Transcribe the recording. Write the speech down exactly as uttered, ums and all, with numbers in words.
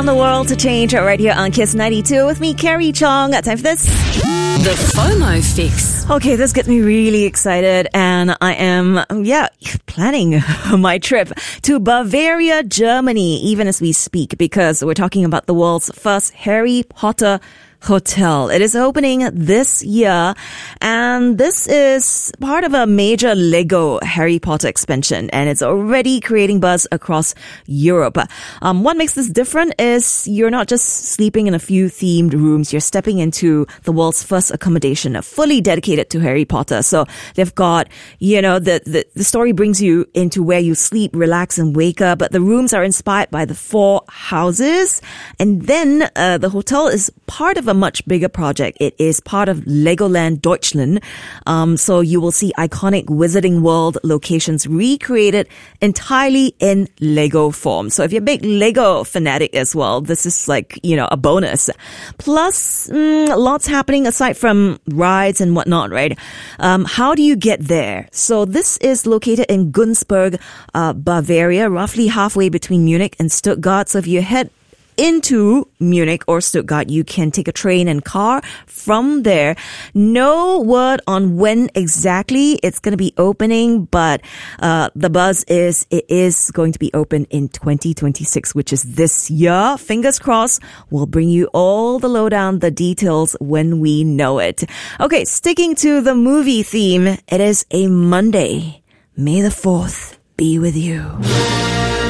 want the world to change right here on Kiss ninety-two with me, Carrie Chong. Time for this. The FOMO Fix. Okay, this gets me really excited, and I am, yeah, planning my trip to Bavaria, Germany, even as we speak, because we're talking about the world's first Harry Potter hotel. It is opening this year, and this is part of a major Lego Harry Potter expansion, and it's already creating buzz across Europe. Um, what makes this different is you're not just sleeping in a few themed rooms, you're stepping into the world's first accommodation, fully dedicated to Harry Potter. So they've got, you know, the, the, the story brings you into where you sleep, relax, and wake up, but the rooms are inspired by the four houses, and then uh, the hotel is part of a much bigger project. It is part of Legoland Deutschland. Um, so you will see iconic Wizarding World locations recreated entirely in Lego form. So if you're a big Lego fanatic as well, this is like, you know, a bonus. Plus, mm, lots happening aside from rides and whatnot, right? Um, how do you get there? So this is located in Günzburg, uh, Bavaria, roughly halfway between Munich and Stuttgart. So if you head into Munich or Stuttgart, you can take a train and car from there. No word on when exactly it's going to be opening, but uh, the buzz is it is going to be open in twenty twenty-six, which is this year. Fingers crossed. We'll bring you all the lowdown, the details when we know it. Okay, sticking to the movie theme, it is a Monday. May the fourth be with you.